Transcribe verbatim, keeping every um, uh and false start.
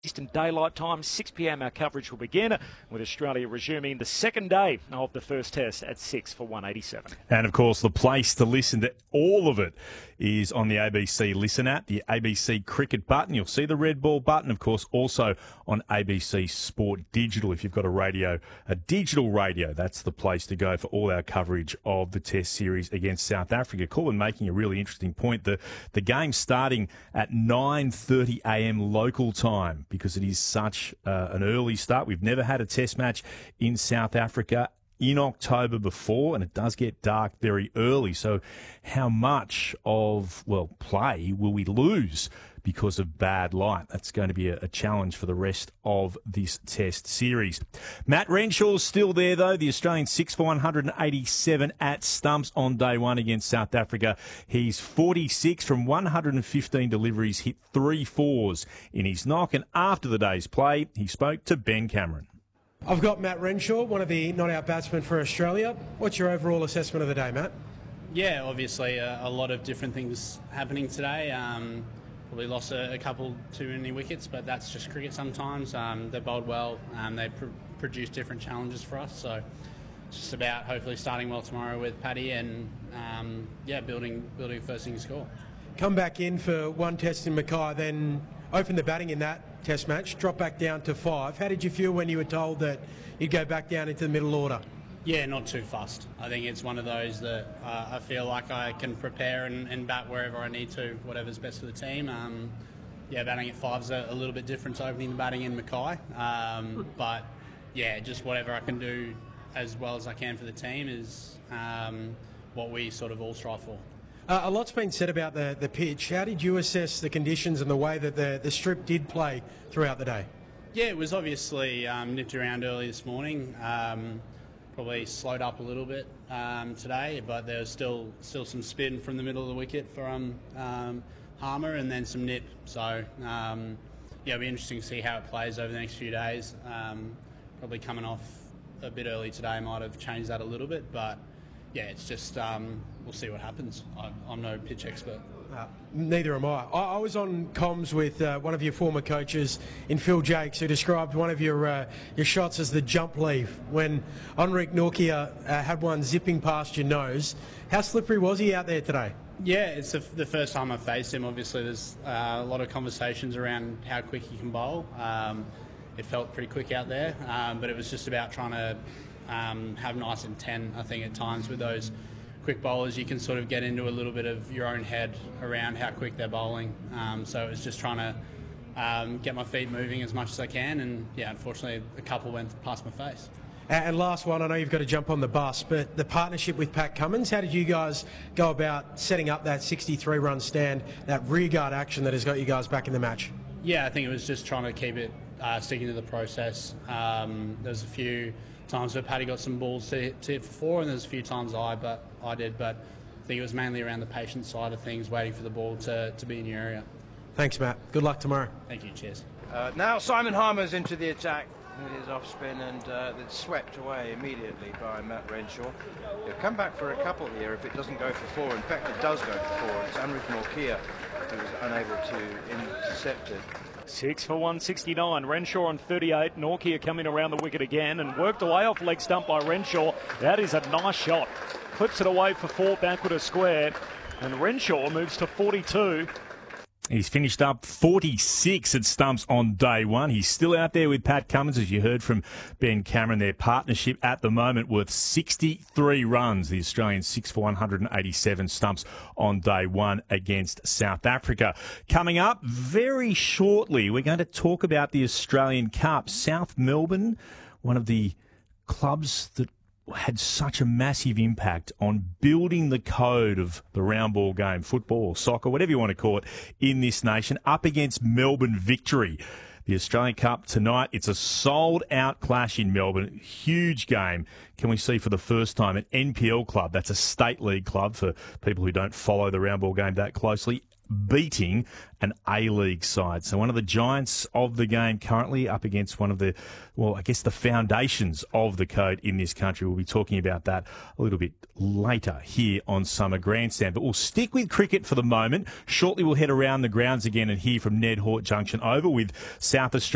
Eastern Daylight Time, six p m our coverage will begin with Australia resuming the second day of the first test at six for one eighty-seven. And of course, the place to listen to all of it is on the A B C Listen app, the A B C Cricket button. You'll see the red ball button, of course, also on A B C Sport Digital. If you've got a radio, a digital radio, that's the place to go for all our coverage of the Test series against South Africa. Colin making a really interesting point. The, the game starting at nine thirty a m local time, because it is such uh, an early start. We've never had a Test match in South Africa in October before, and it does get dark very early. So how much of, well, play will we lose because of bad light? That's going to be a, a challenge for the rest of this Test series. Matt Renshaw's still there, though. The Australian six for one eighty-seven at stumps on day one against South Africa. He's forty-six from one hundred fifteen deliveries, hit three fours in his knock, and after the day's play, he spoke to Ben Cameron. I've got Matt Renshaw, one of the not-out batsmen for Australia. What's your overall assessment of the day, Matt? Yeah, obviously a, a lot of different things happening today. Um, probably lost a, a couple too many wickets, but that's just cricket sometimes. Um, they bowled well. Um, they pr- produced different challenges for us. So it's just about hopefully starting well tomorrow with Paddy and um, yeah, building building first inning score. Come back in for one test in Mackay, then open the batting in that Test match, drop back down to five. How did you feel when you were told that you'd go back down into the middle order? Yeah, not too fussed. I think it's one of those that uh, I feel like I can prepare and, and bat wherever I need to, whatever's best for the team. Um, yeah, batting at five's a, a little bit different to opening the batting in Mackay. Um, but yeah, just whatever I can do as well as I can for the team is um, what we sort of all strive for. Uh, a lot's been said about the, the pitch. How did you assess the conditions and the way that the, the strip did play throughout the day? Yeah, it was obviously um, nipped around early this morning. Um, probably slowed up a little bit um, today, but there was still still some spin from the middle of the wicket from um, Harmer, and then some nip. So um, yeah, it'll be interesting to see how it plays over the next few days. Um, probably coming off a bit early today might have changed that a little bit, but yeah, it's just, um, we'll see what happens. I, I'm no pitch expert. Uh, neither am I. I. I was on comms with uh, one of your former coaches in Phil Jakes, who described one of your uh, your shots as the jump leave when Henrik Nortje uh, had one zipping past your nose. How slippery was he out there today? Yeah, it's the, the first time I've faced him. Obviously, there's uh, a lot of conversations around how quick he can bowl. Um, it felt pretty quick out there, um, but it was just about trying to Um, have nice intent. I think at times with those quick bowlers you can sort of get into a little bit of your own head around how quick they're bowling. Um, so it was just trying to um, get my feet moving as much as I can, and yeah, unfortunately a couple went past my face. And last one, I know you've got to jump on the bus, but the partnership with Pat Cummins, how did you guys go about setting up that sixty-three run stand, that rearguard action that has got you guys back in the match? Yeah, I think it was just trying to keep it uh, sticking to the process. Um, there's a few times where Paddy got some balls to hit, to hit for four, and there's a few times I but I did, but I think it was mainly around the patience side of things, waiting for the ball to, to be in your area. Thanks, Matt. Good luck tomorrow. Thank you. Cheers. Uh, now Simon Harmer's into the attack with his off spin, and uh, it's swept away immediately by Matt Renshaw. He'll come back for a couple here if it doesn't go for four. In fact, it does go for four. It's Henrik Nortje who was unable to intercept it. six for one sixty-nine. Renshaw on thirty-eight. Nortje coming around the wicket again and worked away off leg stump by Renshaw. That is a nice shot. Clips it away for four, backward a square. And Renshaw moves to forty-two. He's finished up forty-six at stumps on day one. He's still out there with Pat Cummins, as you heard from Ben Cameron. Their partnership at the moment worth sixty-three runs. The Australian six for one eighty-seven stumps on day one against South Africa. Coming up very shortly, we're going to talk about the Australian Cup. South Melbourne, one of the clubs that had such a massive impact on building the code of the round ball game, football or soccer, whatever you want to call it, in this nation, up against Melbourne Victory. The Australian Cup tonight, it's a sold-out clash in Melbourne. Huge game. Can we see for the first time an N P L club, that's a state league club for people who don't follow the round ball game that closely, beating an A-League side. So one of the giants of the game currently up against one of the, well, I guess the foundations of the code in this country. We'll be talking about that a little bit later here on Summer Grandstand. But we'll stick with cricket for the moment. Shortly we'll head around the grounds again and hear from Ned Hort Junction Oval with South Australia.